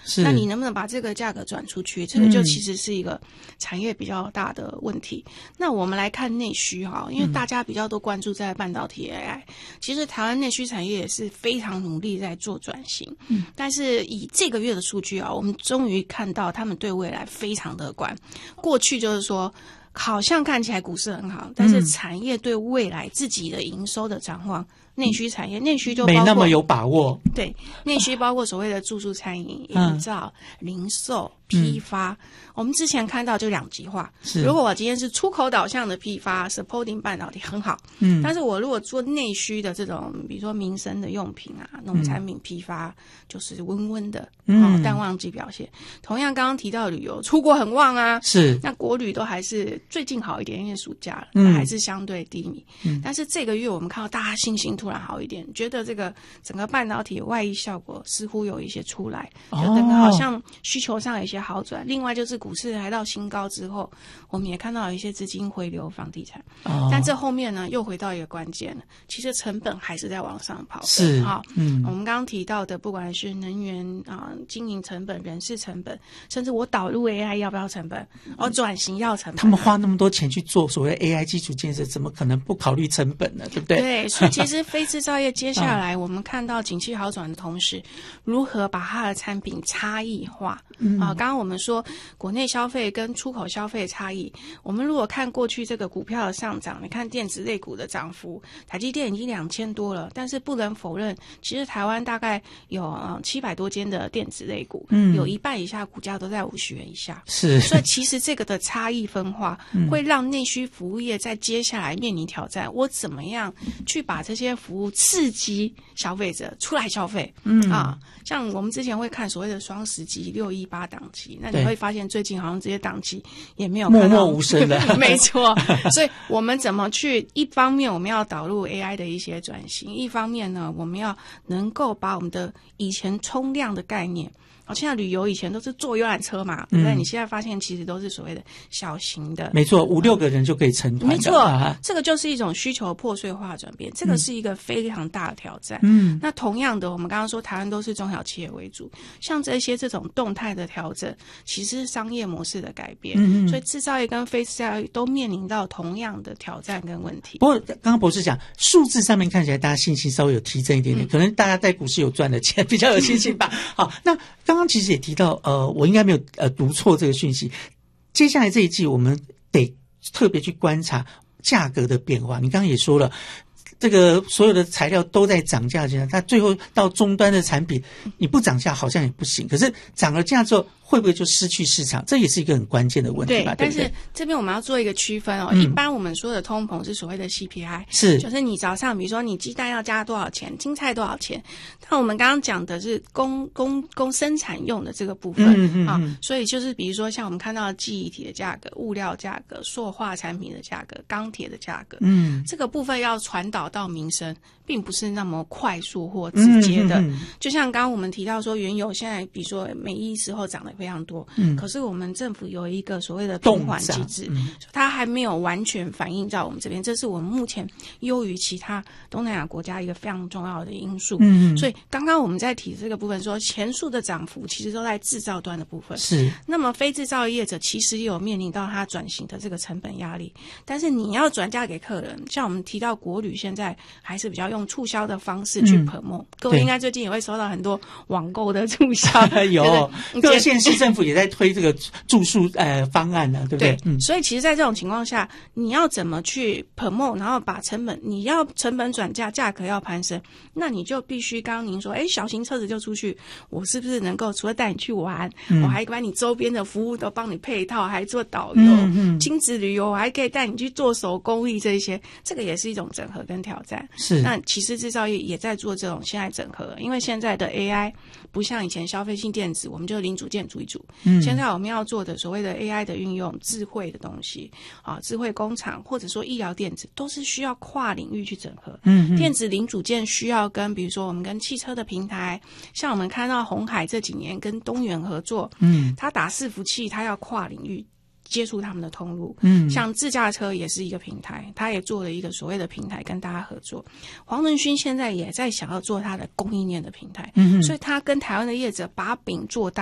是那你能不能把这个价格转出去？这个就其实是一个产业比较大的问题。那我们来看内需哈，因为大家比较多关注在半导体 AI，其实台湾内需产业也是非常努力在做转型。但是以这个月的数据啊，我们终于看到他们对未来非常乐观。过去就是说，好像看起来股市很好，但是产业对未来自己的营收的展望，内需产业，内需就包括没那么有把握。 对，内需包括所谓的住宿、餐饮、营造、零售、批发。我们之前看到就两极化，如果我今天是出口导向的批发 supporting 半导体很好，但是我如果做内需的这种，比如说民生的用品啊、农产品批发，就是温温的，淡旺季表现。同样刚刚提到旅游，出国很旺啊， 是， 那国旅都还是最近好一点，因为暑假还是相对低迷。但是这个月我们看到大家信心突然好一点，觉得这个整个半导体外溢效果似乎有一些出来，就整个好像需求上有一些好转。另外就是股市来到新高之后，我们也看到有一些资金回流房地产，但这后面呢又回到一个关键了，其实成本还是在往上跑的。 是我们刚刚提到的，不管是能源经营成本、人事成本，甚至我导入 AI 要不要成本，转型要成本， 他们花那么多钱去做所谓 AI 基础建设，怎么可能不考虑成本呢？对不对？ 对，所以其实非制造业接下来我们看到景气好转的同时，如何把它的产品差异化。刚刚我们说国内消费跟出口消费差异，我们如果看过去这个股票的上涨，你看电子类股的涨幅，台积电已经2000多了，但是不能否认，其实台湾大概有700多间的电子类股，有一半以下股价都在50元以下。 是， 所以其实这个的差异分化会让内需服务业在接下来面临挑战，我怎么样去把这些服务刺激消费者出来消费。像我们之前会看所谓的双十集、618档期，那你会发现最近好像这些档期也没有看到默默无声的没错。所以我们怎么去，一方面我们要导入 AI 的一些转型，一方面呢我们要能够把我们的以前冲量的概念，现在旅游以前都是坐游览车嘛，对不对？你现在发现其实都是所谓的小型的， 没错，5-6个人就可以成团的。 没错，这个就是一种需求破碎化转变，这个是一个非常大的挑战。那同样的，我们刚刚说台湾都是中小企业为主，像这种动态的调整，其实是商业模式的改变。所以制造业跟非制造业都面临到同样的挑战跟问题。 不过刚刚博士讲，数字上面看起来大家信心稍微有提振一点点，可能大家在股市有赚的钱，比较有信心吧。好，那刚刚其实也提到，我应该没有读错这个讯息。接下来这一季，我们得特别去观察价格的变化。你刚刚也说了，这个所有的材料都在涨价，它最后到终端的产品，你不涨价好像也不行。可是涨了价之后，会不会就失去市场？这也是一个很关键的问题吧？对不对？ 但是这边我们要做一个区分一般我们说的通膨是所谓的 CPI， 就是你早上比如说你鸡蛋要加多少钱，青菜多少钱。但我们刚刚讲的是供生产用的这个部分所以就是比如说像我们看到的记忆体的价格、物料价格、塑化产品的价格、钢铁的价格，这个部分要传导到民生，并不是那么快速或直接的。就像刚刚我们提到说，原油现在比如说每一时候涨得非常多，可是我们政府有一个所谓的平缓机制，它还没有完全反映在我们这边，这是我们目前优于其他东南亚国家一个非常重要的因素。所以刚刚我们在提这个部分说，前述的涨幅其实都在制造端的部分， 是。那么非制造业者其实也有面临到它转型的这个成本压力，但是你要转嫁给客人，像我们提到国旅现在还是比较用促销的方式去promote，各位应该最近也会收到很多网购的促销有各县市政府也在推这个住宿方案呢，对不对？ 所以其实在这种情况下，你要怎么去 promote， 然后把成本，你要成本转嫁，价格要攀升，那你就必须刚刚您说小型车子就出去，我是不是能够除了带你去玩，我还把你周边的服务都帮你配套，还做导游亲子旅游，我还可以带你去做手工艺，这些这个也是一种整合跟挑战。 是。 那其实制造业也在做这种现在整合，因为现在的 AI 不像以前消费性电子，我们就零组件组一组，现在我们要做的所谓的 AI 的运用，智慧的东西智慧工厂或者说医疗电子，都是需要跨领域去整合。电子零组件需要跟比如说我们跟汽车的平台，像我们看到鸿海这几年跟东元合作，他打伺服器，他要跨领域接触他们的通路，像自驾车也是一个平台，他也做了一个所谓的平台跟大家合作。黄仁勋现在也在想要做他的供应链的平台，所以他跟台湾的业者把饼做大。